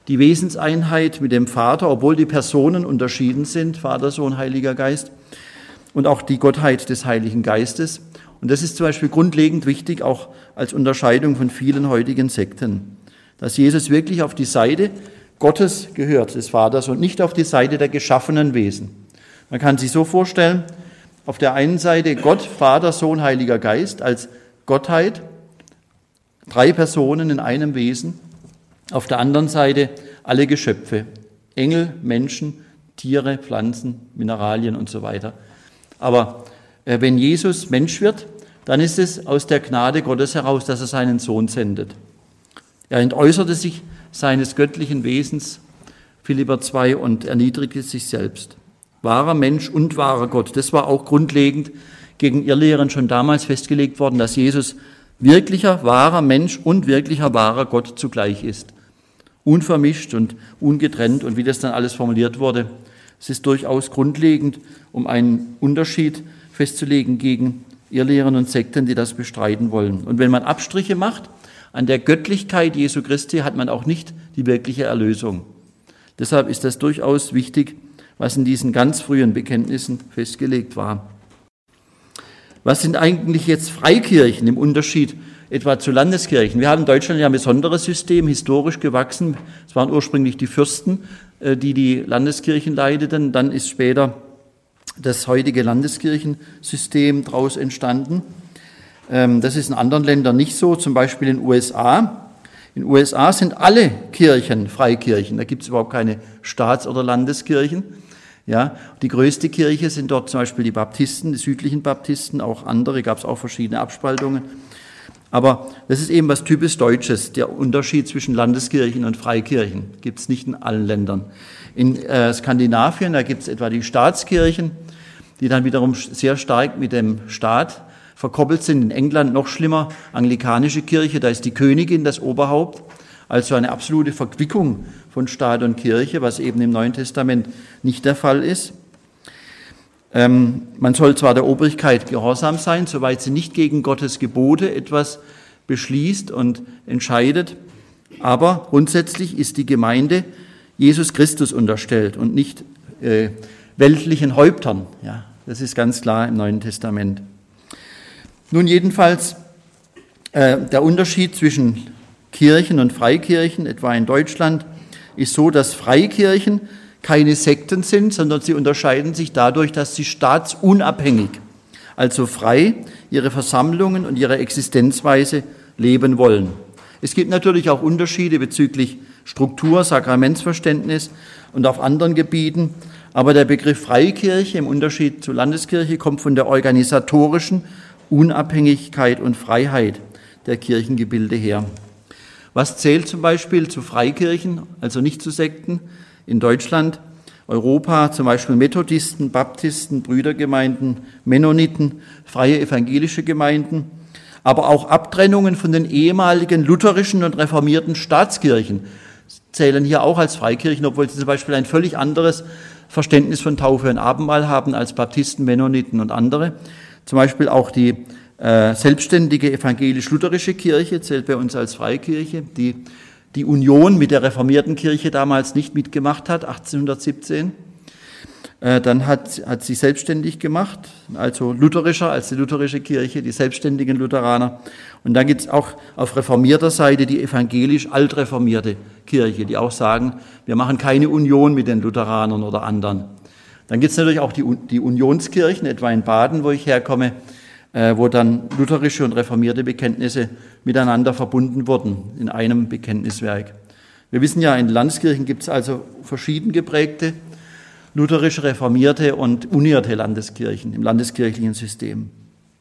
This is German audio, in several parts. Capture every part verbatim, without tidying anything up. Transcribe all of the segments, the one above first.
die Wesenseinheit mit dem Vater, obwohl die Personen unterschieden sind, Vater, Sohn, Heiliger Geist, und auch die Gottheit des Heiligen Geistes. Und das ist zum Beispiel grundlegend wichtig, auch als Unterscheidung von vielen heutigen Sekten, dass Jesus wirklich auf die Seite Gottes gehört, des Vaters, und nicht auf die Seite der geschaffenen Wesen. Man kann sich so vorstellen, auf der einen Seite Gott, Vater, Sohn, Heiliger Geist als Gottheit, drei Personen in einem Wesen, auf der anderen Seite alle Geschöpfe, Engel, Menschen, Tiere, Pflanzen, Mineralien und so weiter. Aber äh, wenn Jesus Mensch wird, dann ist es aus der Gnade Gottes heraus, dass er seinen Sohn sendet. Er entäußerte sich seines göttlichen Wesens, Philipper zwei, und erniedrigte sich selbst. Wahrer Mensch und wahrer Gott. Das war auch grundlegend gegen Irrlehren schon damals festgelegt worden, dass Jesus wirklicher, wahrer Mensch und wirklicher, wahrer Gott zugleich ist. Unvermischt und ungetrennt, und wie das dann alles formuliert wurde, es ist durchaus grundlegend, um einen Unterschied festzulegen gegen Irrlehren und Sekten, die das bestreiten wollen. Und wenn man Abstriche macht an der Göttlichkeit Jesu Christi, hat man auch nicht die wirkliche Erlösung. Deshalb ist das durchaus wichtig, was in diesen ganz frühen Bekenntnissen festgelegt war. Was sind eigentlich jetzt Freikirchen im Unterschied etwa zu Landeskirchen? Wir haben in Deutschland ja ein besonderes System, historisch gewachsen. Es waren ursprünglich die Fürsten, die die Landeskirchen leiteten. Dann ist später das heutige Landeskirchensystem daraus entstanden. Das ist in anderen Ländern nicht so, zum Beispiel in den U S A. In den U S A sind alle Kirchen Freikirchen. Da gibt es überhaupt keine Staats- oder Landeskirchen. Ja, die größte Kirche sind dort zum Beispiel die Baptisten, die südlichen Baptisten, auch andere, gab es auch verschiedene Abspaltungen. Aber das ist eben was typisch Deutsches, der Unterschied zwischen Landeskirchen und Freikirchen. Gibt es nicht in allen Ländern. In äh, Skandinavien, da gibt es etwa die Staatskirchen, die dann wiederum sehr stark mit dem Staat verkoppelt sind. In England noch schlimmer, anglikanische Kirche, da ist die Königin das Oberhaupt. Also eine absolute Verquickung von Staat und Kirche, was eben im Neuen Testament nicht der Fall ist. Ähm, man soll zwar der Obrigkeit gehorsam sein, soweit sie nicht gegen Gottes Gebote etwas beschließt und entscheidet, aber grundsätzlich ist die Gemeinde Jesus Christus unterstellt und nicht äh, weltlichen Häuptern. Ja, das ist ganz klar im Neuen Testament. Nun jedenfalls äh, der Unterschied zwischen Kirchen und Freikirchen, etwa in Deutschland, ist so, dass Freikirchen keine Sekten sind, sondern sie unterscheiden sich dadurch, dass sie staatsunabhängig, also frei, ihre Versammlungen und ihre Existenzweise leben wollen. Es gibt natürlich auch Unterschiede bezüglich Struktur, Sakramentsverständnis und auf anderen Gebieten, aber der Begriff Freikirche im Unterschied zur Landeskirche kommt von der organisatorischen Unabhängigkeit und Freiheit der Kirchengebilde her. Was zählt zum Beispiel zu Freikirchen, also nicht zu Sekten? In Deutschland, Europa, zum Beispiel Methodisten, Baptisten, Brüdergemeinden, Mennoniten, freie evangelische Gemeinden, aber auch Abtrennungen von den ehemaligen lutherischen und reformierten Staatskirchen zählen hier auch als Freikirchen, obwohl sie zum Beispiel ein völlig anderes Verständnis von Taufe und Abendmahl haben als Baptisten, Mennoniten und andere. Zum Beispiel auch die äh, selbstständige evangelisch-lutherische Kirche zählt bei uns als Freikirche, die die Union mit der reformierten Kirche damals nicht mitgemacht hat, achtzehnhundertsiebzehn. Äh, dann hat, hat sie selbstständig gemacht, also lutherischer als die lutherische Kirche, die selbstständigen Lutheraner. Und dann gibt es auch auf reformierter Seite die evangelisch-altreformierte Kirche, die auch sagen, wir machen keine Union mit den Lutheranern oder anderen. Dann gibt es natürlich auch die, die Unionskirchen, etwa in Baden, wo ich herkomme, äh, wo dann lutherische und reformierte Bekenntnisse miteinander verbunden wurden in einem Bekenntniswerk. Wir wissen ja, in Landeskirchen gibt es also verschieden geprägte lutherische, reformierte und unierte Landeskirchen im landeskirchlichen System.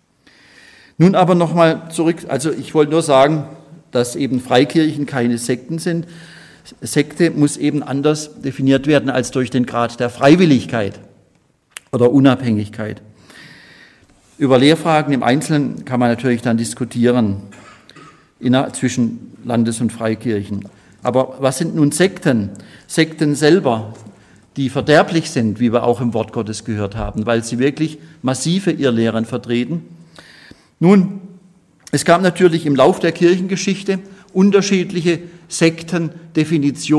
Nun aber nochmal zurück, also ich wollte nur sagen, dass eben Freikirchen keine Sekten sind. Sekte muss eben anders definiert werden als durch den Grad der Freiwilligkeit oder Unabhängigkeit. Über Lehrfragen im Einzelnen kann man natürlich dann diskutieren zwischen Landes- und Freikirchen. Aber was sind nun Sekten? Sekten selber, die verderblich sind, wie wir auch im Wort Gottes gehört haben, weil sie wirklich massive Irrlehren vertreten. Nun, es gab natürlich im Lauf der Kirchengeschichte unterschiedliche Sektendefinitionen.